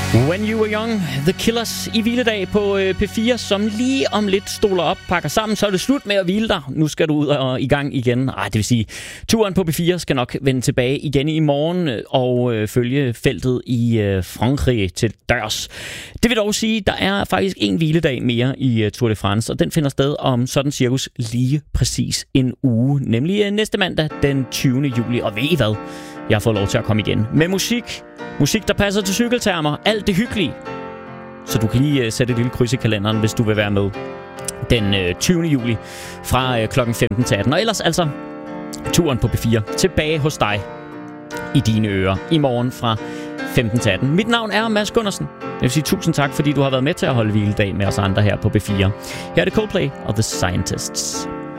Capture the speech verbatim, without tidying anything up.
When You Were Young, The Killers i hviledag på P fire, som lige om lidt stoler op, pakker sammen, så er det slut med at hvile dig. Nu skal du ud og i gang igen. Ej, det vil sige, turen på P fire skal nok vende tilbage igen i morgen og øh, følge feltet i øh, Frankrig til dørs. Det vil dog sige, der er faktisk en hviledag mere i øh, Tour de France, og den finder sted om sådan cirkus lige præcis en uge, nemlig øh, næste mandag den tyvende juli. Og ved I hvad? Jeg har fået lov til at komme igen med musik. Musik, der passer til cykeltermer. Alt det hyggelige. Så du kan lige uh, sætte et lille kryds i kalenderen, hvis du vil være med den uh, tyvende juli fra uh, klokken femten til atten. Og ellers altså turen på P fire tilbage hos dig i dine ører i morgen fra femten til atten. Mit navn er Mads Gundersen. Jeg vil sige tusind tak, fordi du har været med til at holde hviledag med os andre her på P fire. Her er det Coldplay og The Scientists.